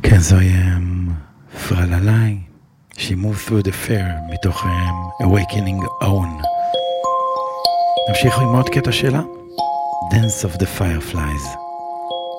כן, זוהי פרללי, She Moved Through the Fair, מתוך Awakening Own. נמשיך עם עוד קטע שלה, Dance of the Fireflies.